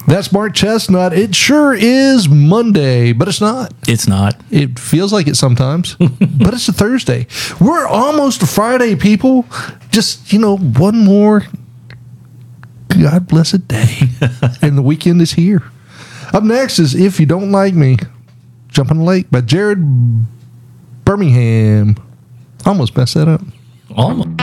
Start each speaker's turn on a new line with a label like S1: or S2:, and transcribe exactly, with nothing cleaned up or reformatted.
S1: That's Mark Chestnut. It sure is Monday, but it's not.
S2: It's not.
S1: It feels like it sometimes, but it's a Thursday. We're almost a Friday, people. Just, you know, one more God blessed day, and the weekend is here. Up next is If You Don't Like Me, Jump in the Lake by Jared Birmingham. Almost messed that up.
S2: Almost.